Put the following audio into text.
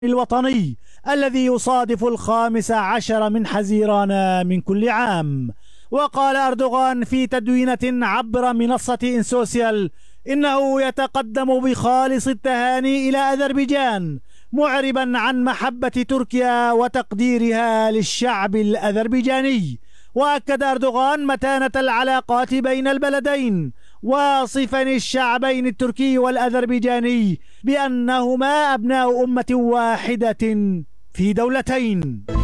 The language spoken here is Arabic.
الوطني الذي يصادف 15 من حزيران من كل عام. وقال أردوغان في تدوينة عبر منصة إنسوسيال إنه يتقدم بخالص التهاني إلى أذربيجان، معربا عن محبة تركيا وتقديرها للشعب الأذربيجاني. وأكد أردوغان متانة العلاقات بين البلدين، واصفا الشعبين التركي والأذربيجاني بأنهما أبناء أمة واحدة في دولتين.